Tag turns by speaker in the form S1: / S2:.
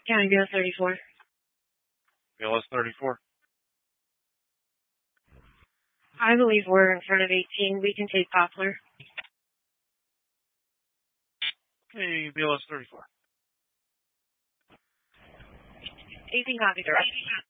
S1: County BLS 34.
S2: BLS 34.
S1: I believe we're in front of 18. We can take Poplar.
S2: Okay, BLS 34.
S1: 18 copy, direct.